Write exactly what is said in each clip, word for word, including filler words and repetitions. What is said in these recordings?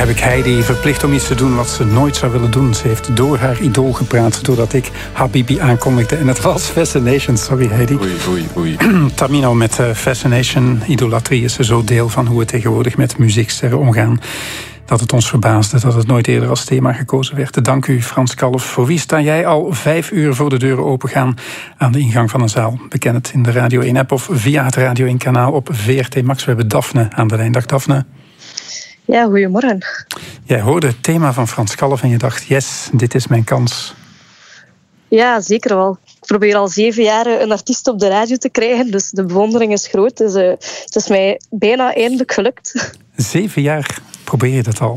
heb ik Heidi verplicht om iets te doen wat ze nooit zou willen doen. Ze heeft door haar idool gepraat doordat ik Habibi aankondigde. En het was Fascination. Sorry Heidi. Oei, oei, oei. Tamino met uh, Fascination. Idolatrie is zo deel van hoe we tegenwoordig met muzieksterren omgaan. Dat het ons verbaasde dat het nooit eerder als thema gekozen werd. Dank u, Frans Kalf. Voor wie sta jij al vijf uur voor de deuren opengaan aan de ingang van een zaal? Beken het in de Radio één-app of via het Radio één-kanaal op V R T Max. We hebben Daphne aan de lijn. Dag Daphne. Ja, goedemorgen. Jij hoorde het thema van Frans Kalf en je dacht, yes, dit is mijn kans. Ja, zeker wel. Ik probeer al zeven jaar een artiest op de radio te krijgen, dus de bewondering is groot. Dus, uh, het is mij bijna eindelijk gelukt. Zeven jaar probeer je dat al?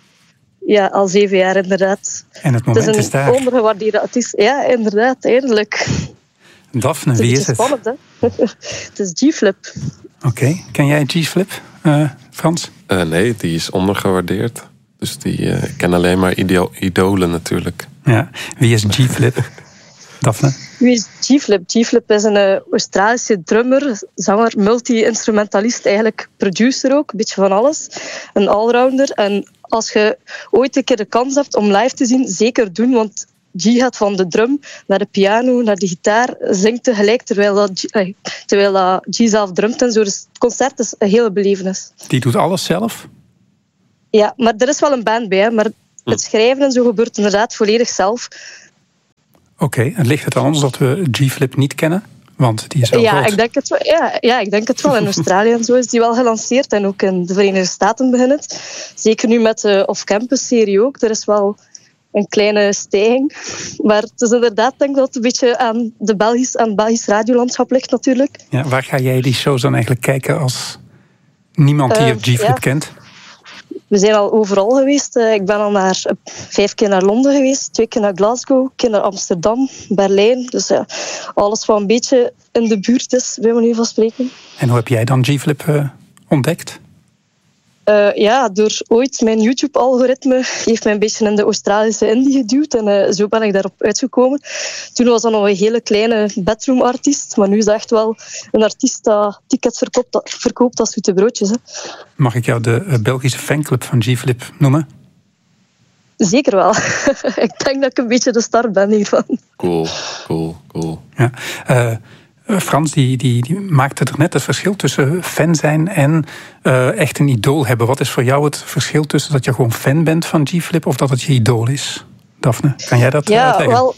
Ja, al zeven jaar inderdaad. En het moment het is, is daar. Het is een ondergewaardeerde artiest. Ja, inderdaad, eindelijk. Daphne, wie is het? Het is spannend, hè? Het is G-Flip. Oké, okay. Ken jij G-Flip, uh, Frans? Uh, nee, die is ondergewaardeerd. Dus die uh, ik ken alleen maar ido- idolen natuurlijk. Ja, wie is G-Flip? Daphne? Wie is G-Flip? G-Flip is een uh, Australische drummer, zanger, multi-instrumentalist, eigenlijk producer ook, een beetje van alles. Een allrounder. En als je ooit een keer de kans hebt om live te zien, zeker doen, want G gaat van de drum naar de piano, naar de gitaar, zingt tegelijk terwijl, dat G, eh, terwijl dat G zelf drumt en zo. Dus het concert is een hele belevenis. Die doet alles zelf? Ja, maar er is wel een band bij, hè, maar het schrijven en zo gebeurt inderdaad volledig zelf. Oké, okay, en ligt het aan ons dat we G-Flip niet kennen? Want die is wel ja, groot. ik denk het wel, ja, ja, ik denk het wel. In Australië en zo is die wel gelanceerd. En ook in de Verenigde Staten begint het. Zeker nu met de Off-Campus-serie ook. Er is wel een kleine stijging. Maar het is inderdaad, denk ik, dat het een beetje aan, de Belgisch, aan het Belgisch radiolandschap ligt natuurlijk. Ja, waar ga jij die shows dan eigenlijk kijken als niemand die uh, G-Flip ja. kent? We zijn al overal geweest. Ik ben al naar, vijf keer naar Londen geweest, twee keer naar Glasgow, een keer naar Amsterdam, Berlijn. Dus ja, alles wat een beetje in de buurt is, bij manier van spreken. En hoe heb jij dan G-Flip uh, ontdekt? Uh, ja, door ooit mijn YouTube-algoritme heeft mij een beetje in de Australische indie geduwd. En uh, zo ben ik daarop uitgekomen. Toen was dat nog een hele kleine bedroom-artiest. Maar nu is dat echt wel een artiest dat tickets verkoopt, verkoopt als zoete broodjes. Hè. Mag ik jou de uh, Belgische fanclub van G-Flip noemen? Zeker wel. Ik denk dat ik een beetje de star ben hiervan. Cool, cool, cool. Ja, uh, Frans, die, die, die maakte er net het verschil tussen fan zijn en uh, echt een idool hebben. Wat is voor jou het verschil tussen dat je gewoon fan bent van G-Flip of dat het je idool is? Daphne, kan jij dat ja, uitleggen? Wel,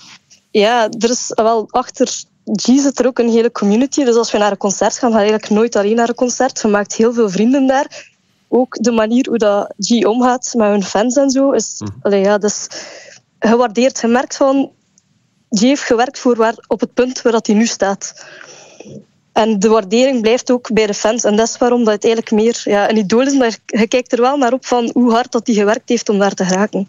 ja, er is wel achter G zit er ook een hele community. Dus als we naar een concert gaan, gaan we eigenlijk nooit alleen naar een concert. Je maakt heel veel vrienden daar. Ook de manier hoe dat G omgaat met hun fans en zo is, mm. allee, ja, dat is gewaardeerd. Je merkt van, G heeft gewerkt voor waar, op het punt waar dat hij nu staat. En de waardering blijft ook bij de fans. En dat is waarom dat het eigenlijk meer ja, een idool is. Maar je kijkt er wel naar op van hoe hard dat hij gewerkt heeft om daar te geraken.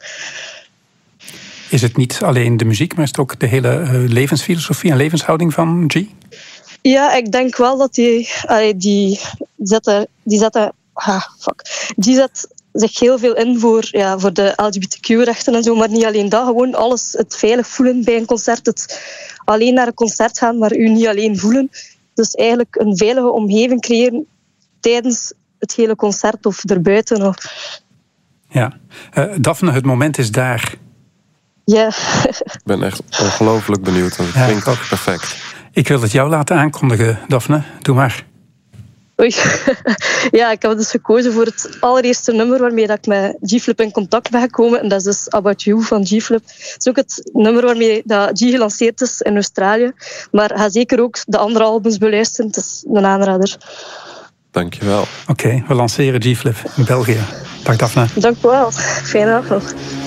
Is het niet alleen de muziek, maar is het ook de hele uh, levensfilosofie en levenshouding van G? Ja, ik denk wel dat die... Allee, die zet... Die zet ah, fuck. G zet zich heel veel in voor, ja, voor de L G B T Q-rechten en zo. Maar niet alleen dat, gewoon alles. Het veilig voelen bij een concert. Het alleen naar een concert gaan, maar u niet alleen voelen. Dus eigenlijk een veilige omgeving creëren tijdens het hele concert of erbuiten. Of... Ja. Uh, Daphne, het moment is daar. Ja. Ik ben echt ongelooflijk benieuwd. Het ja, klinkt ook perfect. Ik wil het jou laten aankondigen, Daphne. Doe maar. Oei. Ja, ik heb dus gekozen voor het allereerste nummer waarmee dat ik met G-Flip in contact ben gekomen. En dat is dus About You van G-Flip. Het is ook het nummer waarmee dat G gelanceerd is in Australië. Maar ga zeker ook de andere albums beluisteren. Het is een aanrader. Dankjewel. Oké, okay, we lanceren G-Flip in België. Dag Daphne. Dank u wel. Fijne avond.